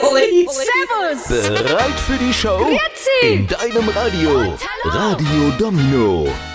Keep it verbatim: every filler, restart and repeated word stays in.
Servus. Bereit für die Show? Grüezi. In deinem Radio. Und hallo. Radio Domino.